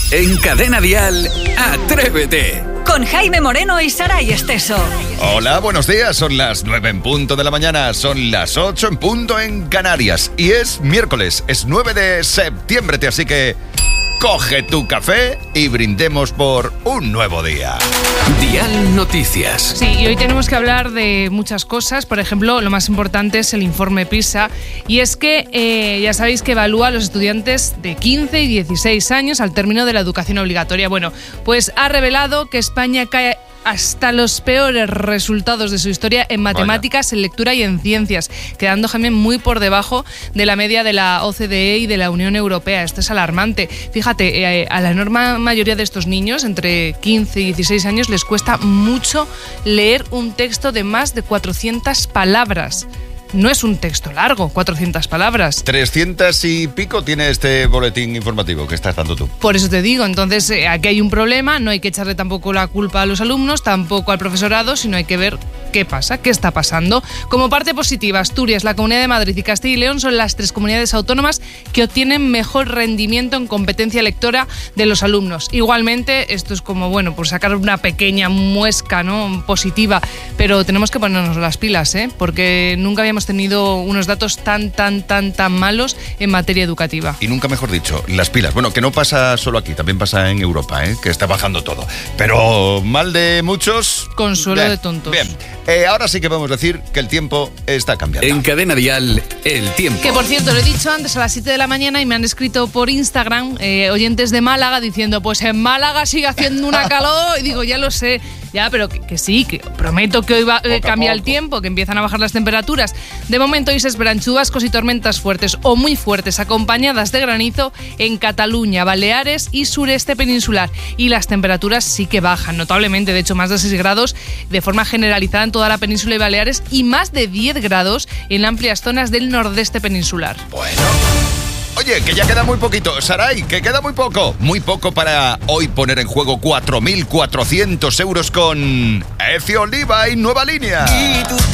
En Cadena Dial, Atrévete. Con Jaime Moreno y Saray Esteso. Hola, buenos días. Son las 9 en punto de la mañana. Son las 8 en punto en Canarias. Y es miércoles, es 9 de septiembre. Así que coge tu café y brindemos por un nuevo día. Dial Noticias. Sí, y hoy tenemos que hablar de muchas cosas. Por ejemplo, lo más importante es el informe PISA. Y es que ya sabéis que evalúa a los estudiantes de 15 y 16 años al término de la educación obligatoria. Bueno, pues ha revelado que España cae hasta los peores resultados de su historia en matemáticas, en lectura y en ciencias, quedando también muy por debajo de la media de la OCDE y de la Unión Europea. Esto es alarmante. Fíjate, a la enorme mayoría de estos niños, entre 15 y 16 años, les cuesta mucho leer un texto de más de 400 palabras. No es un texto largo, 400 palabras. 300 y pico tiene este boletín informativo que estás dando tú. Por eso te digo, entonces aquí hay un problema, no hay que echarle tampoco la culpa a los alumnos, tampoco al profesorado, sino hay que ver qué pasa, qué está pasando. Como parte positiva, Asturias, la Comunidad de Madrid y Castilla y León son las 3 comunidades autónomas que obtienen mejor rendimiento en competencia lectora de los alumnos. Igualmente, esto es como, bueno, por sacar una pequeña muesca, ¿no?, positiva, pero tenemos que ponernos las pilas, porque nunca habíamos tenido unos datos tan malos en materia educativa. Y nunca mejor dicho, las pilas. Bueno, que no pasa solo aquí, también pasa en Europa, que está bajando todo. Pero mal de muchos... Consuelo de tontos. Bien, ahora sí que podemos decir que el tiempo está cambiando. En Cadena Dial, el tiempo. Que por cierto, lo he dicho antes a las 7 de la mañana y me han escrito por Instagram oyentes de Málaga diciendo, pues en Málaga sigue haciendo una calor. Y digo, ya lo sé. Ya, pero que sí, que prometo que hoy va a cambiar el tiempo, que empiezan a bajar las temperaturas. De momento hoy se esperan chubascos y tormentas fuertes o muy fuertes, acompañadas de granizo en Cataluña, Baleares y sureste peninsular. Y las temperaturas sí que bajan notablemente, de hecho más de 6 grados de forma generalizada en toda la península y Baleares y más de 10 grados en amplias zonas del nordeste peninsular. Bueno... Oye, que ya queda muy poquito, Saray, que queda muy poco para hoy poner en juego 4.400 euros con Efi Oliva y Nueva Línea. Y tú